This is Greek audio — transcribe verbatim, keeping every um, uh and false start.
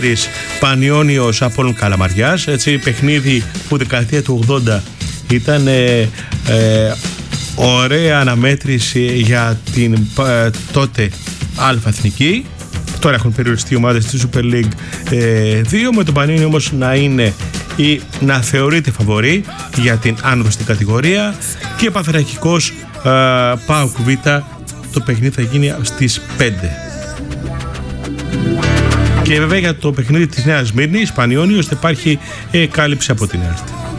Πανιώνιος Απόλλων Καλαμαριάς, έτσι, παιχνίδι που δεκαετία του ογδόντα ήταν ε, ε, ωραία αναμέτρηση για την ε, τότε Αλφα Εθνική. Τώρα έχουν περιοριστεί οι ομάδες στη Super League ε, δύο, με τον Πανιώνιο όμως να είναι ή να θεωρείται φαβορί για την άνοδο στην κατηγορία, και Πανθρακικός ε, ΠΑΟΚ Β, το παιχνίδι θα γίνει στις πέντε. Και βέβαια για το παιχνίδι της Νέας Σμύρνης Πανιώνιος θα υπάρχει ε, κάλυψη από την ΕΡΤ.